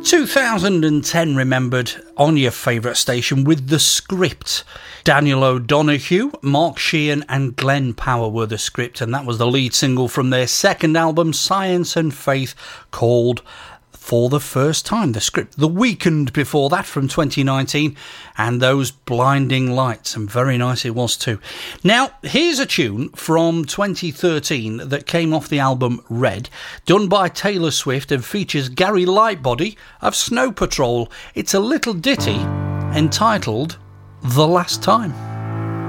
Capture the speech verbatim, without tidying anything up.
two thousand ten remembered on your favourite station with The Script. Daniel O'Donoghue, Mark Sheehan and Glenn Power were the script, and that was the lead single from their second album, Science and Faith, called For the First Time. The Script. The Weekend before that from twenty nineteen, and Those Blinding Lights, and very nice it was too. Now, here's a tune from twenty thirteen that came off the album Red, done by Taylor Swift and features Gary Lightbody of Snow Patrol. It's a little ditty entitled The Last Time.